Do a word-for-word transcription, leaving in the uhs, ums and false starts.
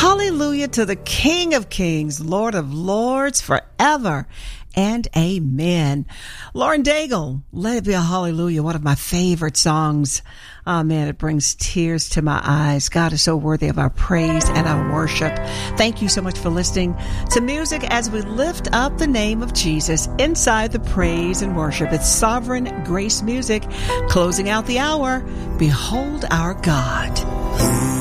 Hallelujah to the King of Kings, Lord of Lords, forever and amen. Lauren Daigle, Let It Be a Hallelujah, one of my favorite songs. Oh man, it brings tears to my eyes. God is so worthy of our praise and our worship. Thank you so much for listening to music as we lift up the name of Jesus inside the praise and worship. It's Sovereign Grace Music, closing out the hour. Behold our God.